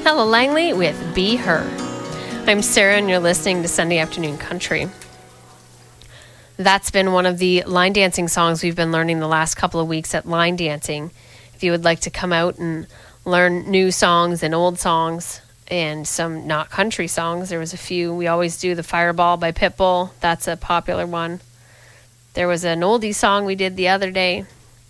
Ella Langley with Be Her. I'm Sarah, and you're listening to Sunday Afternoon Country. That's been one of the line dancing songs we've been learning the last couple of weeks at Line Dancing. If you would like to come out and learn new songs and old songs and some not country songs, there was a few. We always do the Fireball by Pitbull. That's a popular one. There was an oldie song we did the other day.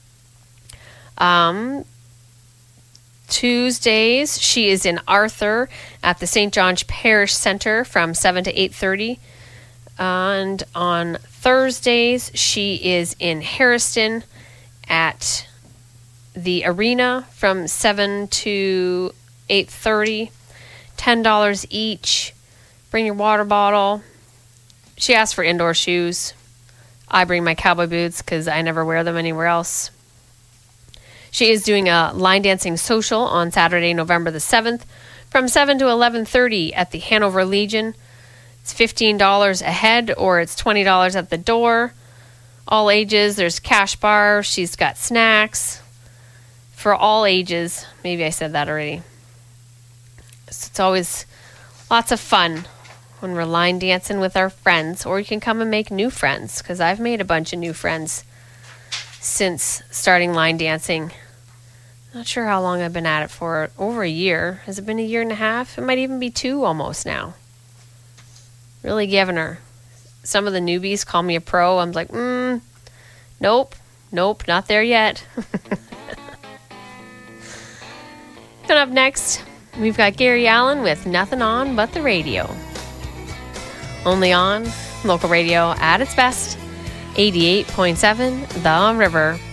Tuesdays, she is in Arthur at the St. John's Parish Center from 7 to 8:30. And on Thursdays, she is in Harriston at the Arena from 7 to 8:30. $10 each. Bring your water bottle. She asked for indoor shoes. I bring my cowboy boots because I never wear them anywhere else. She is doing a line dancing social on Saturday, November the 7th from 7 to 11:30 at the Hanover Legion. It's $15 a head, or it's $20 at the door. All ages. There's cash bar. She's got snacks for all ages. Maybe I said that already. So it's always lots of fun when we're line dancing with our friends, or you can come and make new friends, because I've made a bunch of new friends since starting line dancing. Not sure how long I've been at it for. Over a year. Has it been a year and a half? It might even be 2 almost now. Really giving her. Some of the newbies call me a pro. I'm like, nope, not there yet. Coming up next, we've got Gary Allan with Nothing On But the Radio. Only on local radio at its best. 88.7 The River.